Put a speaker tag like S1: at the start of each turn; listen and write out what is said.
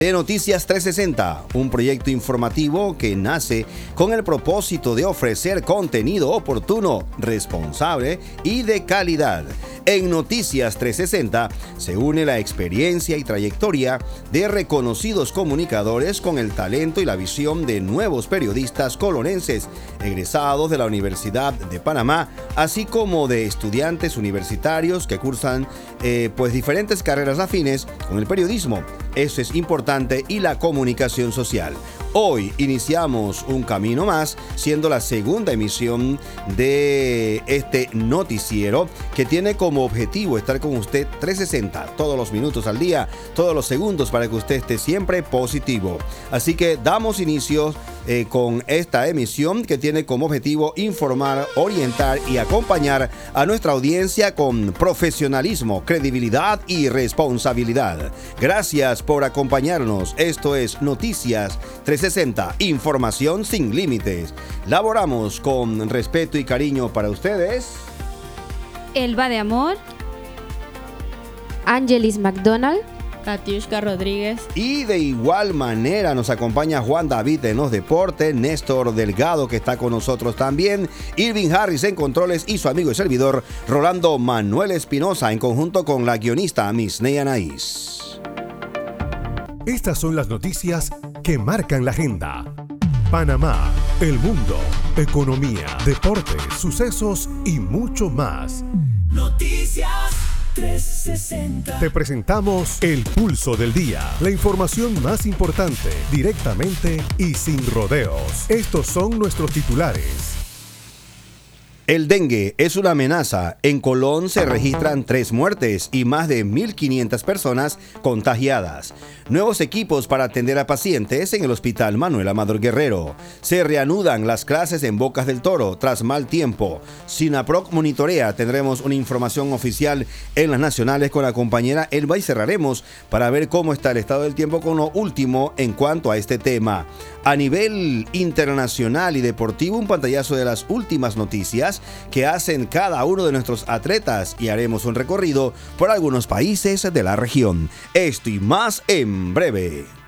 S1: De Noticias 360, un proyecto informativo que nace con el propósito de ofrecer contenido oportuno, responsable y de calidad. En Noticias 360 se une la experiencia y trayectoria de reconocidos comunicadores con el talento y la visión de nuevos periodistas colonenses, egresados de la Universidad de Panamá, así como de estudiantes universitarios que cursan diferentes carreras afines con el periodismo. Eso es importante, y la comunicación social. Hoy iniciamos un camino más, siendo la segunda emisión de este noticiero que tiene como objetivo estar con usted 360, todos los minutos al día, todos los segundos, para que usted esté siempre positivo. Así que damos inicio con esta emisión que tiene como objetivo informar, orientar y acompañar a nuestra audiencia con profesionalismo, credibilidad y responsabilidad. Gracias por acompañarnos. Esto es Noticias 360, información sin límites. Laboramos con respeto y cariño para ustedes.
S2: Elba de Amor,
S3: Angelis McDonald,
S4: Katiushka Rodríguez.
S1: Y de igual manera nos acompaña Juan David en los deportes, Néstor Delgado, que está con nosotros también, Irving Harris en controles, y su amigo y servidor Rolando Manuel Espinosa, en conjunto con la guionista Misney Anaís.
S5: Estas son las noticias que marcan la agenda. Panamá, el mundo, economía, deportes, sucesos y mucho más.
S6: Noticias 360.
S5: Te presentamos el pulso del día, la información más importante, directamente y sin rodeos. Estos son nuestros titulares.
S1: El dengue es una amenaza. En Colón se registran 3 muertes y más de 1.500 personas contagiadas. Nuevos equipos para atender a pacientes en el Hospital Manuel Amador Guerrero. Se reanudan las clases en Bocas del Toro tras mal tiempo. SINAPROC monitorea. Tendremos una información oficial en las nacionales con la compañera Elba, y cerraremos para ver cómo está el estado del tiempo con lo último en cuanto a este tema. A nivel internacional y deportivo, un pantallazo de las últimas noticias que hacen cada uno de nuestros atletas, y haremos un recorrido por algunos países de la región. Esto y más en breve.